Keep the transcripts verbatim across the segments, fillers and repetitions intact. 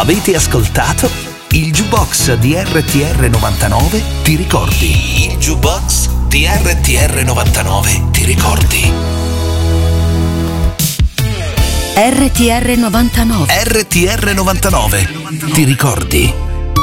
Avete ascoltato il Jukebox di R T R novantanove, ti ricordi? Il Jukebox di R T R novantanove, ti ricordi? R T R novantanove. R T R novantanove, ti ricordi?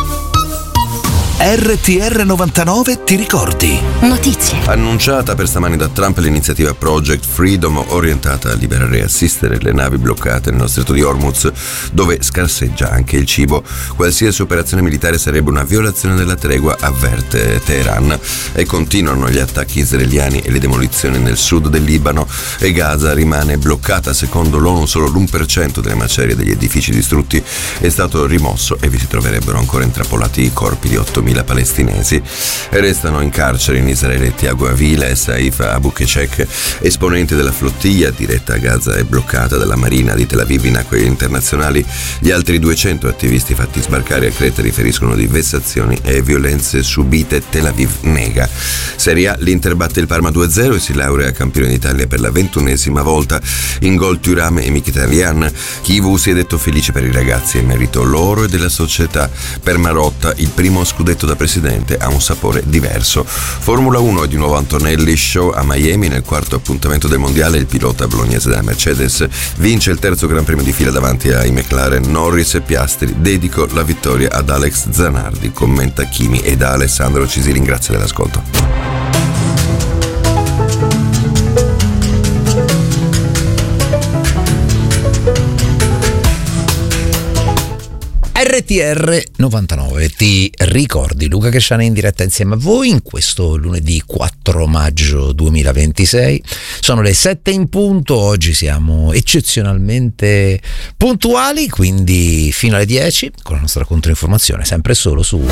R T R novantanove, ti ricordi? Notizie. Annunciata per stamani da Trump l'iniziativa Project Freedom, orientata a liberare e assistere le navi bloccate nello stretto di Hormuz, dove scarseggia anche il cibo. Qualsiasi operazione militare sarebbe una violazione della tregua, avverte Teheran. E continuano gli attacchi israeliani e le demolizioni nel sud del Libano, e Gaza rimane bloccata. Secondo l'ONU solo l'uno per cento delle macerie degli edifici distrutti è stato rimosso e vi si troverebbero ancora intrappolati i corpi di ottomila palestinesi. E restano in carcere in Israele Tiago Avila e Saif Abu Keshek, esponenti della flottiglia diretta a Gaza e bloccata dalla Marina di Tel Aviv in acque internazionali. Gli altri duecento attivisti fatti sbarcare a Creta riferiscono di vessazioni e violenze subite. Tel Aviv nega. Serie A, l'Inter batte il Parma due a zero e si laurea campione d'Italia per la ventunesima volta. In gol Thuram e Mkhitaryan. Chivu si è detto felice per i ragazzi e merito loro e della società. Per Marotta il primo scudetto da presidente ha un sapore diverso. Formula uno e di nuovo Antonelli show a Miami nel quarto appuntamento del mondiale. Il pilota bolognese della Mercedes vince il terzo gran premio di fila davanti ai McLaren, Norris e Piastri. Dedico la vittoria ad Alex Zanardi, commenta Chimi, e da Alessandro ci ringrazia dell'ascolto. R T R novantanove, ti ricordi? Luca Cresciani in diretta insieme a voi in questo lunedì quattro maggio duemilaventisei. Sono le sette in punto, oggi siamo eccezionalmente puntuali, quindi fino alle dieci con la nostra controinformazione, sempre solo su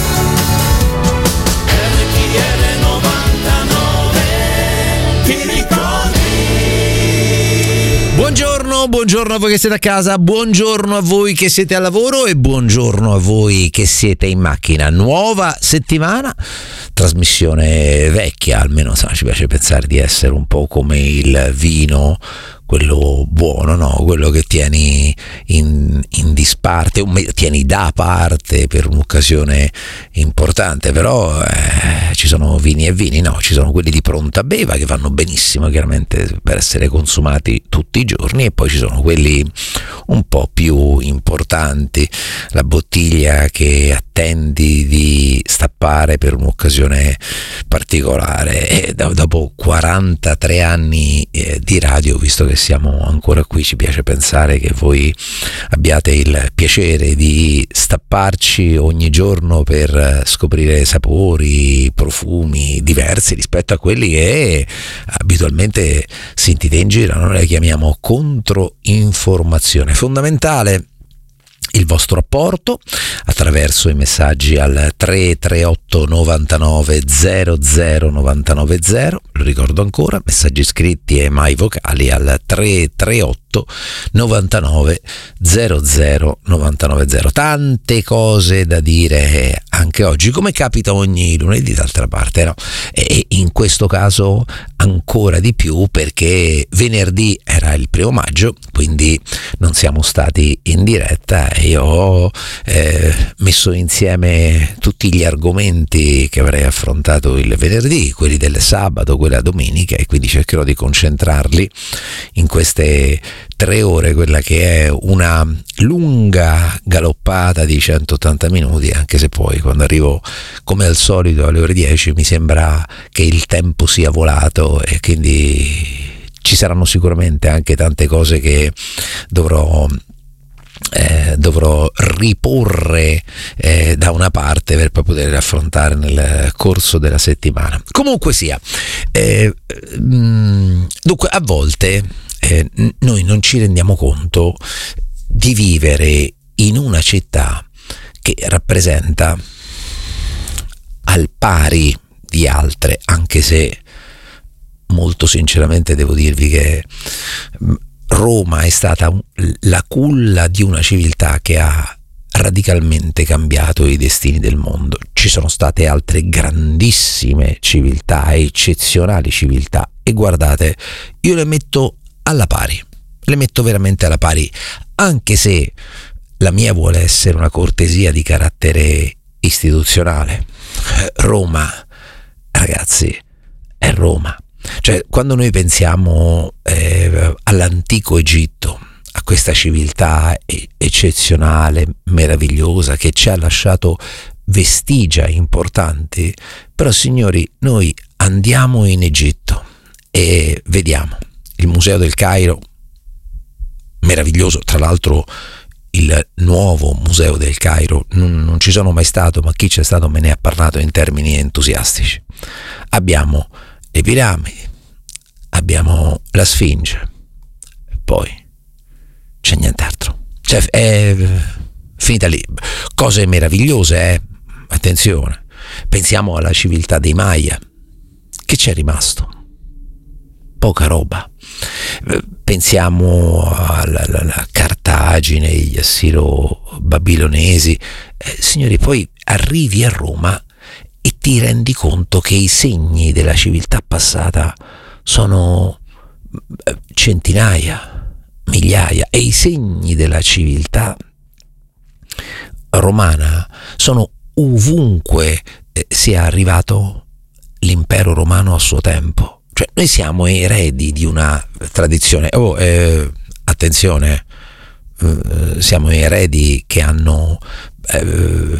Buongiorno, buongiorno a voi che siete a casa, buongiorno a voi che siete al lavoro e buongiorno a voi che siete in macchina. Nuova settimana, trasmissione vecchia, almeno insomma, ci piace pensare di essere un po' come il vino, quello buono, no? Quello che tieni in, in disparte, tieni da parte per un'occasione importante. Però eh, ci sono vini e vini, no? Ci sono quelli di pronta beva che vanno benissimo chiaramente per essere consumati tutti i giorni, e poi ci sono quelli un po' più importanti, la bottiglia che attendi di stappare per un'occasione particolare. E dopo quarantatré anni eh, di radio, visto che siamo ancora qui, ci piace pensare che voi abbiate il piacere di stapparci ogni giorno per scoprire sapori, profumi diversi rispetto a quelli che abitualmente sentite in giro. Noi le chiamiamo controinformazione. Fondamentale il vostro apporto attraverso i messaggi al tre tre otto novantanove zero zero novantanove zero, lo ricordo ancora, messaggi scritti e mai vocali al tre tre otto novantanove zero zero novantanove zero. Tante cose da dire anche oggi, come capita ogni lunedì d'altra parte, no? E in questo caso ancora di più perché venerdì era il primo maggio, quindi non siamo stati in diretta e io ho eh, messo insieme tutti gli argomenti che avrei affrontato il venerdì, quelli del sabato, quella domenica, e quindi cercherò di concentrarli in queste tre ore, quella che è una lunga galoppata di centottanta minuti, anche se poi quando arrivo come al solito alle ore dieci mi sembra che il tempo sia volato, e quindi ci saranno sicuramente anche tante cose che dovrò Eh, dovrò riporre eh, da una parte per poi poter affrontare nel corso della settimana. Comunque sia, eh, mh, dunque a volte eh, noi non ci rendiamo conto di vivere in una città che rappresenta al pari di altre, anche se molto sinceramente devo dirvi che Roma è stata la culla di una civiltà che ha radicalmente cambiato i destini del mondo. Ci sono state altre grandissime civiltà, eccezionali civiltà, e guardate, io le metto alla pari, le metto veramente alla pari, anche se la mia vuole essere una cortesia di carattere istituzionale. Roma, ragazzi, è Roma. Cioè, quando noi pensiamo eh, all'antico Egitto, a questa civiltà eccezionale, meravigliosa, che ci ha lasciato vestigia importanti, però signori, noi andiamo in Egitto e vediamo il Museo del Cairo, meraviglioso, tra l'altro il nuovo Museo del Cairo, non, non ci sono mai stato, ma chi c'è stato me ne ha parlato in termini entusiastici. Abbiamo le piramidi, abbiamo la Sfinge, poi c'è nient'altro. Cioè, è finita lì. Cose meravigliose, eh? Attenzione. Pensiamo alla civiltà dei Maya. Che c'è rimasto? Poca roba. Pensiamo alla, alla, alla Cartagine, gli assiro-babilonesi. Eh, signori, poi arrivi a Roma e ti rendi conto che i segni della civiltà passata sono centinaia, migliaia, e i segni della civiltà romana sono ovunque eh, sia arrivato l'impero romano a suo tempo. Cioè, noi siamo eredi di una tradizione. Oh, eh, attenzione, eh, siamo eredi che hanno eh,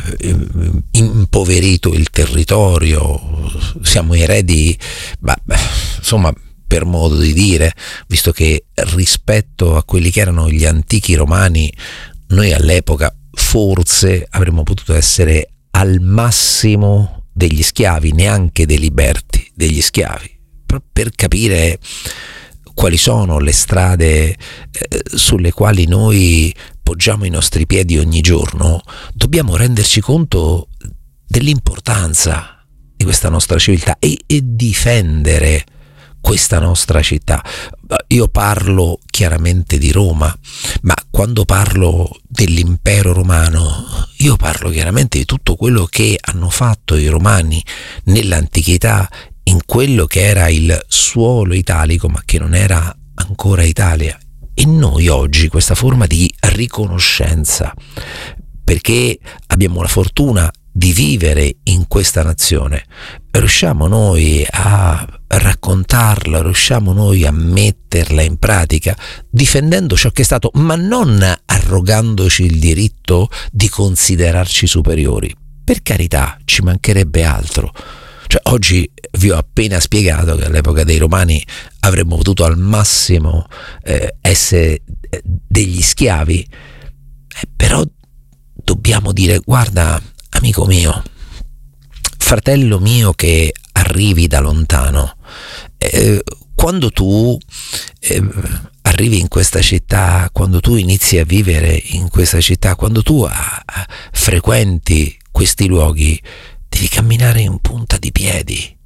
impoverito il territorio, siamo eredi, bah, insomma, per modo di dire, visto che rispetto a quelli che erano gli antichi romani, noi all'epoca forse avremmo potuto essere al massimo degli schiavi, neanche dei liberti, degli schiavi. Per capire quali sono le strade eh, sulle quali noi poggiamo i nostri piedi ogni giorno, dobbiamo renderci conto dell'importanza di questa nostra civiltà e, e difendere questa nostra città. Io parlo chiaramente di Roma, ma quando parlo dell'impero romano, io parlo chiaramente di tutto quello che hanno fatto i romani nell'antichità, in quello che era il suolo italico, ma che non era ancora Italia. E noi oggi questa forma di riconoscenza, perché abbiamo la fortuna di vivere in questa nazione, riusciamo noi a raccontarla, riusciamo noi a metterla in pratica, difendendo ciò che è stato, ma non arrogandoci il diritto di considerarci superiori. Per carità, ci mancherebbe altro. Cioè, oggi vi ho appena spiegato che all'epoca dei Romani avremmo potuto al massimo eh, essere degli schiavi, eh, però dobbiamo dire: guarda, amico mio, fratello mio che arrivi da lontano, eh, quando tu eh, arrivi in questa città, quando tu inizi a vivere in questa città, quando tu a, a, frequenti questi luoghi, devi camminare in punta di piedi,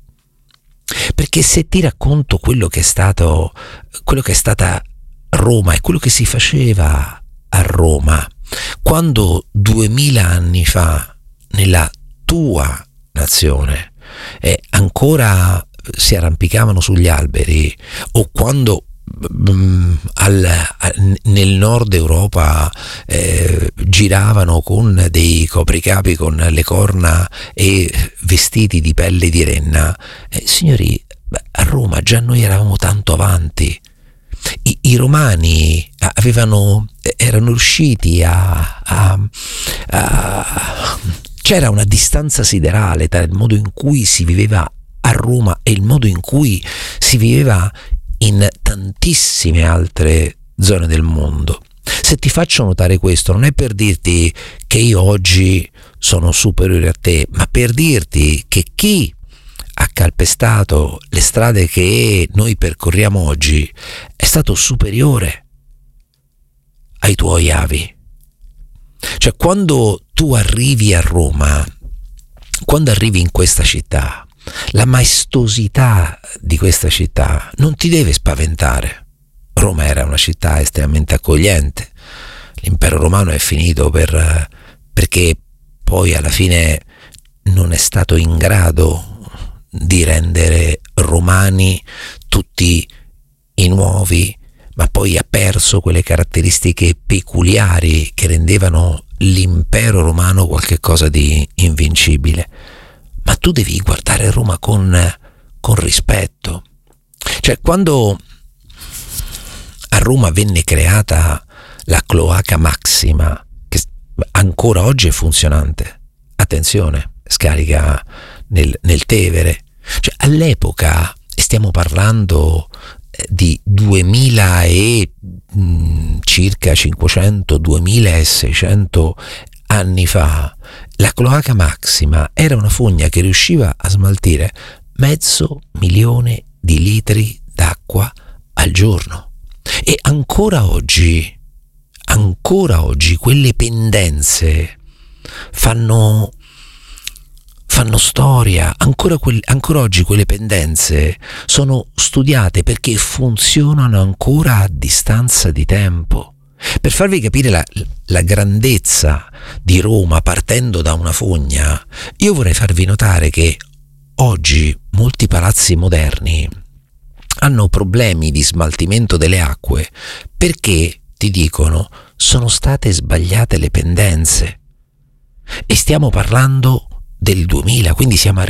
perché se ti racconto quello che è stato, quello che è stata Roma e quello che si faceva a Roma, quando duemila anni fa nella tua nazione eh, ancora si arrampicavano sugli alberi, o quando mm, al, al, nel nord Europa eh, giravano con dei copricapi con le corna e vestiti di pelle di renna, eh, signori, a Roma già noi eravamo tanto avanti. I, i romani avevano erano riusciti a, a, a c'era una distanza siderale tra il modo in cui si viveva a Roma e il modo in cui si viveva in tantissime altre zone del mondo. Se ti faccio notare questo, non è per dirti che io oggi sono superiore a te, ma per dirti che chi ha calpestato le strade che noi percorriamo oggi è stato superiore ai tuoi avi. Cioè, quando tu arrivi a Roma, quando arrivi in questa città, la maestosità di questa città non ti deve spaventare. Roma era una città estremamente accogliente. L'impero romano è finito per, perché poi alla fine non è stato in grado di rendere romani tutti i nuovi ma poi ha perso quelle caratteristiche peculiari che rendevano l'impero romano qualcosa di invincibile. Ma tu devi guardare Roma con, con rispetto. Cioè, quando a Roma venne creata la cloaca Maxima, che ancora oggi è funzionante, attenzione, scarica nel, nel Tevere, cioè all'epoca, e stiamo parlando di duemila e mh, circa cinquecento duemilaseicento anni fa, la cloaca Maxima era una fogna che riusciva a smaltire mezzo milione di litri d'acqua al giorno. E ancora oggi, ancora oggi quelle pendenze fanno fanno storia, ancora, que- ancora oggi quelle pendenze sono studiate perché funzionano ancora a distanza di tempo. Per farvi capire la, la grandezza di Roma partendo da una fogna, io vorrei farvi notare che oggi molti palazzi moderni hanno problemi di smaltimento delle acque perché, ti dicono, sono state sbagliate le pendenze. E stiamo parlando del duemila, quindi siamo